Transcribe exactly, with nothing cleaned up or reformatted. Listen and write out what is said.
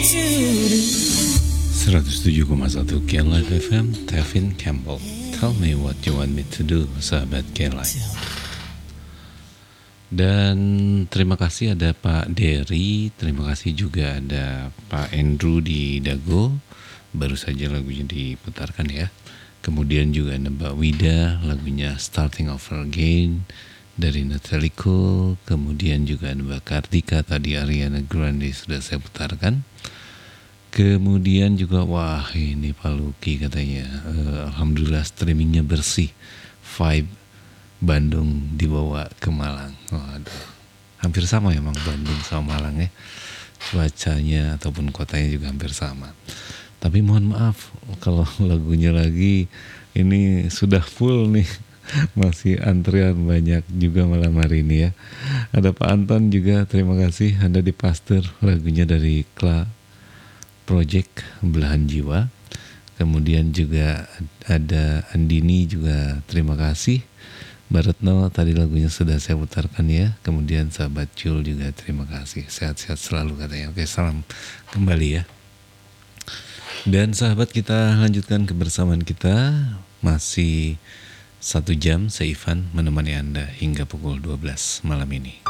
seratus tujuh koma satu K-Live F M, Tevin Campbell. Tell me what you want me to do, sahabat K-Live. Dan terima kasih ada Pak Dery, terima kasih juga ada Pak Andrew di Dago. Baru saja lagunya diputarkan ya. Kemudian juga ada Mbak Wida, lagunya Starting Over Again dari Natalie Cole. Kemudian juga ada Mbak Kartika, tadi Ariana Grande sudah saya putarkan. Kemudian juga wah ini Pak Luki katanya uh, alhamdulillah streamingnya bersih, vibe Bandung dibawa ke Malang. Waduh, hampir sama emang Bandung sama Malang ya, cuacanya ataupun kotanya juga hampir sama. Tapi mohon maaf kalau lagunya lagi ini sudah full nih, masih antrian banyak juga malam hari ini ya. Ada Pak Anton juga, terima kasih Anda di Pasteur, lagunya dari Kla Project Belahan Jiwa. Kemudian juga ada Andini juga, terima kasih. Baretno tadi lagunya sudah saya putarkan ya. Kemudian sahabat Jul juga terima kasih, sehat-sehat selalu katanya. Oke, salam kembali ya. Dan sahabat, kita lanjutkan kebersamaan kita. Masih satu jam saya Ivan menemani Anda hingga pukul dua belas malam ini.